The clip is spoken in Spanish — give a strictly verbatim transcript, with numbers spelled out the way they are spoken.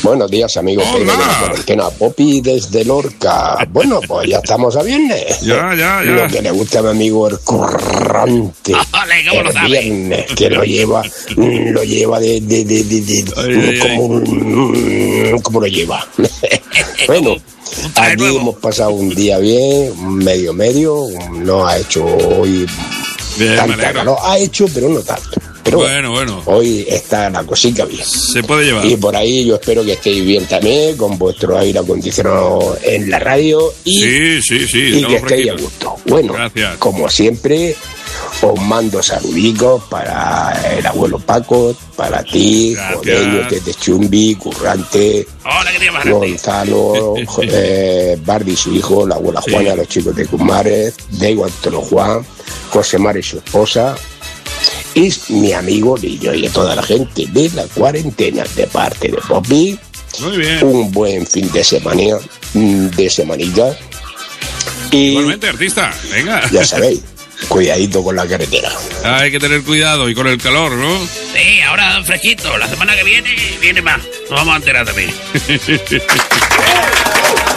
Buenos días, amigos. Pedro de la cuarentena. Popi desde Lorca. Bueno, pues ya estamos a viernes. Ya, ya, ya. Lo que le gusta a mi amigo el currante. Ole, ¿cómo el lo sabe? viernes, que lo lleva, lo lleva de, de, de, de, de Ay, como, ay, ¿cómo lo lleva? Bueno, aquí hemos pasado un día bien, medio medio. No ha hecho hoy Bien, tanta calor. Ha hecho, pero no tanto. Pero bueno, bueno. Hoy está la cosita bien. Se puede llevar. Y por ahí yo espero que estéis bien también, con vuestro aire acondicionado en la radio y, Sí, sí, sí. y que estamos estéis a fresquitos. gusto. Bueno, Gracias. como siempre, os mando saludicos para el abuelo Paco, para ti, Gracias. Jodeño, desde Chumbi, Currante, Hola, que te llamas grande. Gonzalo, eh, Bardi, su hijo, la abuela Sí. Juana, los chicos de Cumares, Diego Antonio Juan, José Mar y su esposa, y mi amigo Lillo y a toda la gente de la cuarentena, de parte de Popi. Muy bien. Un buen fin de semana, de semanita. Y Igualmente, artista. Venga. ya sabéis, cuidadito con la carretera. Hay que tener cuidado y con el calor, ¿no? Sí, ahora fresquito. La semana que viene viene más. Nos vamos a enterar también.